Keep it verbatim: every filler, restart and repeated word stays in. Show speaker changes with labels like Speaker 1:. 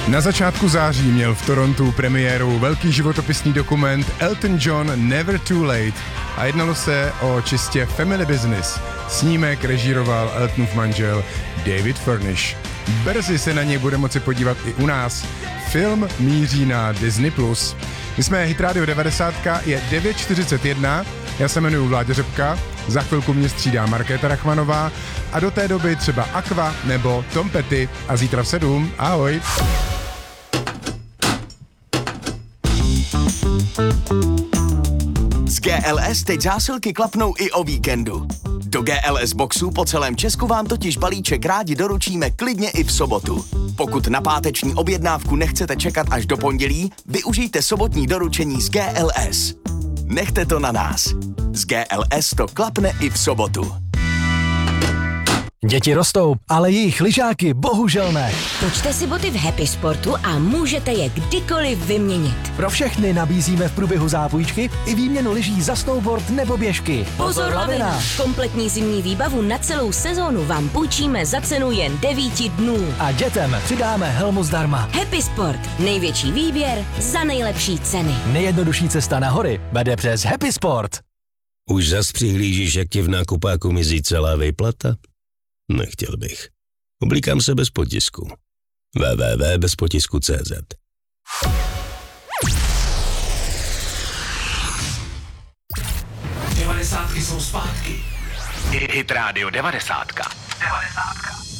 Speaker 1: Na začátku září měl v Torontu premiéru velký životopisný dokument Elton John Never Too Late a jednalo se o čistě family business. Snímek režíroval Eltonův manžel David Furnish. Brzy se na něj bude moci podívat i u nás. Film míří na Disney plus. My jsme Hit Radio devadesát, je devět čtyřicet jedna, já se jmenuji Vláďa Řepka, za chvilku mě střídá Markéta Rachmanová a do té doby třeba Aqua nebo Tom Petty a zítra v sedm. Ahoj.
Speaker 2: Z G L S teď zásilky klapnou i o víkendu. Do G L S boxů po celém Česku vám totiž balíček rádi doručíme klidně i v sobotu. Pokud na páteční objednávku nechcete čekat až do pondělí, využijte sobotní doručení z G L S. Nechte to na nás. Z G L S to klapne i v sobotu.
Speaker 3: Děti rostou, ale jejich lyžáky bohužel ne.
Speaker 4: Točte si boty v Happy Sportu a můžete je kdykoliv vyměnit.
Speaker 3: Pro všechny nabízíme v průběhu zápůjčky i výměnu lyží za snowboard nebo běžky.
Speaker 4: Pozor, lavina! Kompletní zimní výbavu na celou sezónu vám půjčíme za cenu jen devíti dnů.
Speaker 3: A dětem přidáme helmu zdarma.
Speaker 4: Happy Sport. Největší výběr za nejlepší ceny.
Speaker 3: Nejjednodušší cesta na hory vede přes Happy Sport.
Speaker 5: Už zas přihlížíš, jak ti v nákupáku mizí celá výplata? Nechtěl bych. Oblíkám se bez potisku. w w w tečka bez potisku tečka c z.
Speaker 2: devadesátky jsou zpátky. Hit Radio devadesátka. devadesátka.